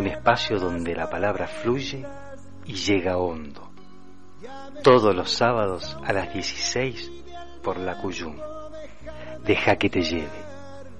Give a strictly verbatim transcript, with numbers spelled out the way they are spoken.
un espacio donde la palabra fluye y llega hondo. Todos los sábados a las dieciséis por la Cuyum. Deja que te lleve.